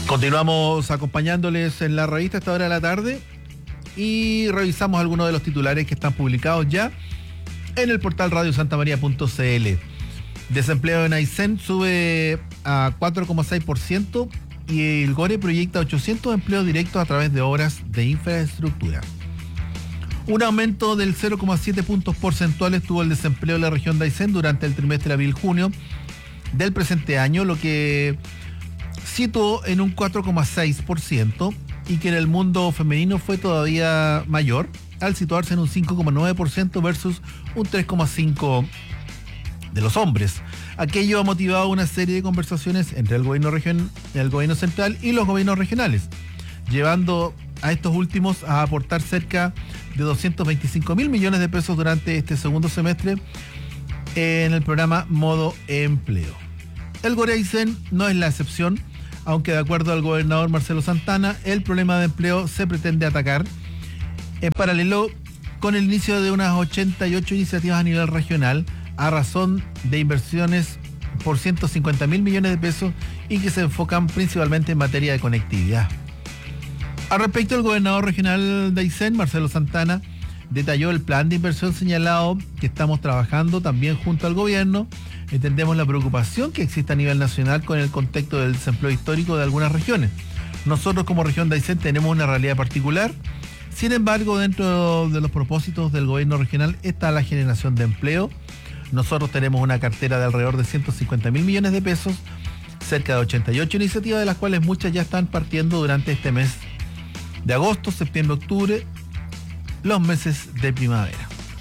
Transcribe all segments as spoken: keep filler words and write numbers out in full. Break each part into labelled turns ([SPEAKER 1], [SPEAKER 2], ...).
[SPEAKER 1] Continuamos acompañándoles en la revista a esta hora de la tarde y revisamos algunos de los titulares que están publicados ya en el portal radio santa maría punto c l. Desempleo en Aysén sube a cuatro coma seis por ciento y el GORE proyecta ochocientos empleos directos a través de obras de infraestructura. Un aumento del cero coma siete puntos porcentuales tuvo el desempleo en la región de Aysén durante el trimestre abril-junio del presente año, lo que situó en un cuatro coma seis por ciento y que en el mundo femenino fue todavía mayor, al situarse en un cinco coma nueve por ciento versus un tres coma cinco por ciento de los hombres. Aquello ha motivado una serie de conversaciones entre el gobierno regional, el gobierno central y los gobiernos regionales, llevando a estos últimos a aportar cerca de doscientos veinticinco mil millones de pesos durante este segundo semestre en el programa Modo Empleo. El GORE Aysén no es la excepción, aunque de acuerdo al gobernador Marcelo Santana, el problema de empleo se pretende atacar en paralelo con el inicio de unas ochenta y ocho iniciativas a nivel regional a razón de inversiones por ciento cincuenta mil millones de pesos y que se enfocan principalmente en materia de conectividad. Al respecto, el gobernador regional de Aysén, Marcelo Santana, detalló el plan de inversión señalado que estamos trabajando también junto al gobierno. Entendemos la preocupación que existe a nivel nacional con el contexto del desempleo histórico de algunas regiones. Nosotros como región de Aysén tenemos una realidad particular. Sin embargo, dentro de los propósitos del gobierno regional está la generación de empleo. Nosotros tenemos una cartera de alrededor de ciento cincuenta mil millones de pesos, cerca de ochenta y ocho iniciativas, de las cuales muchas ya están partiendo durante este mes de agosto, septiembre, octubre, los meses de primavera.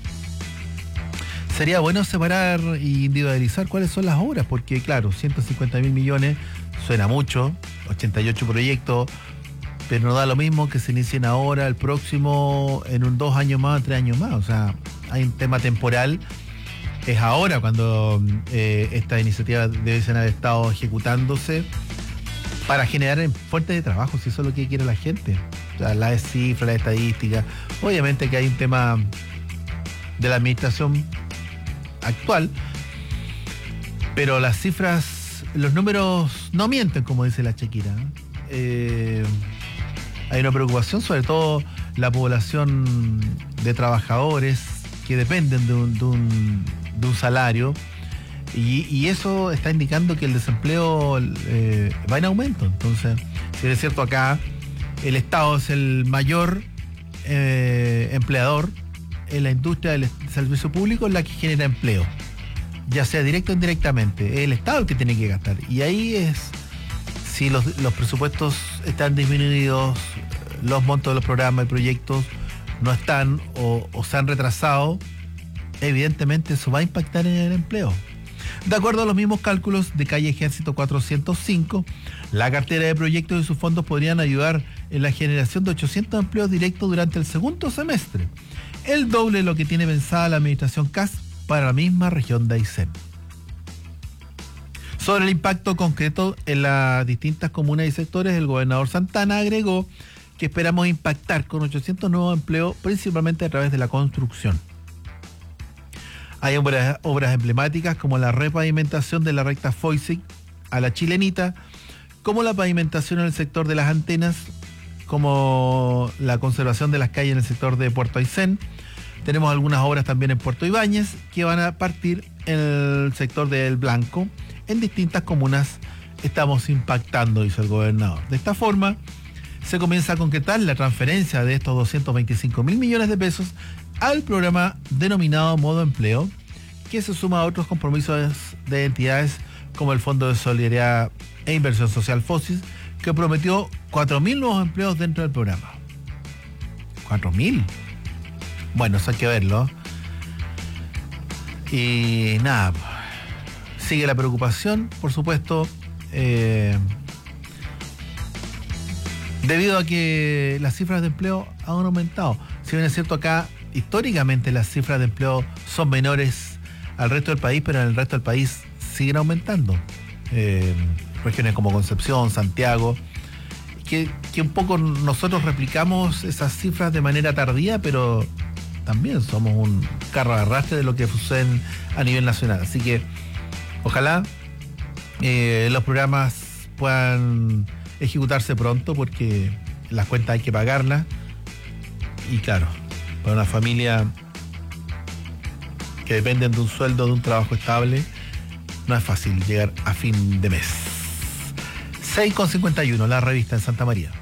[SPEAKER 1] Sería bueno separar e individualizar cuáles son las obras, porque claro, ciento cincuenta mil millones suena mucho, ochenta y ocho proyectos, pero no da lo mismo que se inicien ahora, el próximo, en un dos años más, tres años más. O sea, hay un tema temporal. Es ahora cuando eh, estas iniciativas deben haber estado ejecutándose para generar fuentes de trabajo, si eso es lo que quiere la gente. O sea, las cifras, las estadísticas. Obviamente que hay un tema de la administración actual, pero las cifras, los números no mienten, como dice la Shakira. Eh, hay una preocupación, sobre todo la población de trabajadores que dependen de un, de un, de un salario, y, y eso está indicando que el desempleo eh, va en aumento. Entonces, si es cierto, acá el Estado es el mayor eh, empleador en la industria del servicio público, es la que genera empleo, ya sea directo o indirectamente. Es el Estado el que tiene que gastar, y ahí es, si los, los presupuestos están disminuidos, los montos de los programas y proyectos no están o, o se han retrasado, evidentemente eso va a impactar en el empleo. De acuerdo a los mismos cálculos de Calle Ejército cuatrocientos cinco, la cartera de proyectos y sus fondos podrían ayudar en la generación de ochocientos empleos directos durante el segundo semestre, el doble de lo que tiene pensada la administración C A S para la misma región de Aysén. Sobre el impacto concreto en las distintas comunas y sectores, el gobernador Santana agregó que esperamos impactar con ochocientos nuevos empleos, principalmente a través de la construcción. Hay obras, obras emblemáticas como la repavimentación de la recta Foysic a la Chilenita, como la pavimentación en el sector de las antenas, como la conservación de las calles en el sector de Puerto Aysén. Tenemos algunas obras también en Puerto Ibáñez que van a partir en el sector del Blanco. En distintas comunas estamos impactando, dice el gobernador. De esta forma, se comienza a concretar la transferencia de estos doscientos veinticinco mil millones de pesos al programa denominado Modo Empleo, que se suma a otros compromisos de entidades como el Fondo de Solidaridad e Inversión Social FOSIS, que prometió cuatro mil nuevos empleos dentro del programa. ¿cuatro mil? Bueno, eso hay que verlo. Y nada, sigue la preocupación, por supuesto, eh, debido a que las cifras de empleo han aumentado. Si bien es cierto, acá históricamente las cifras de empleo son menores al resto del país, pero en el resto del país siguen aumentando. Eh, regiones como Concepción, Santiago, que, que un poco nosotros replicamos esas cifras de manera tardía, pero también somos un carro de arrastre de lo que sucede a nivel nacional. Así que ojalá eh, los programas puedan ejecutarse pronto porque las cuentas hay que pagarlas. Y claro, para una familia que dependen de un sueldo, de un trabajo estable, no es fácil llegar a fin de mes. seis con cincuenta y uno, la revista en Santa María.